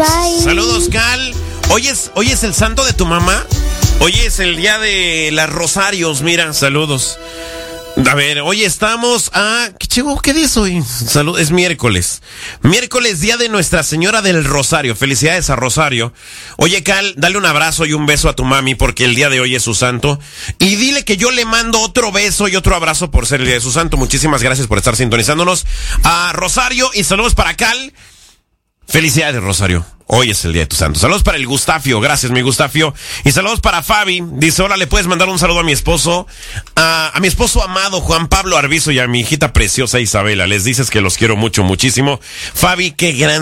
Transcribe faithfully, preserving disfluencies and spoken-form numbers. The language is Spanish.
Bye. Saludos, Cal. Hoy es, hoy es el santo de tu mamá. Hoy es el día de las rosarios, mira, saludos. A ver, hoy estamos a... ¿Qué chico? ¿Qué día es hoy? Salud, es miércoles. Miércoles, día de Nuestra Señora del Rosario. Felicidades a Rosario. Oye, Cal, dale un abrazo y un beso a tu mami porque el día de hoy es su santo. Y dile que yo le mando otro beso y otro abrazo por ser el día de su santo. Muchísimas gracias por estar sintonizándonos. A Rosario y saludos para Cal. Felicidades, Rosario. Hoy es el día de tu santo. Saludos para el Gustafio. Gracias, mi Gustafio. Y saludos para Fabi. Dice, hola, ¿le puedes mandar un saludo a mi esposo? A, a mi esposo amado, Juan Pablo Arbizo, y a mi hijita preciosa Isabela. Les dices que los quiero mucho, muchísimo. Fabi, qué gran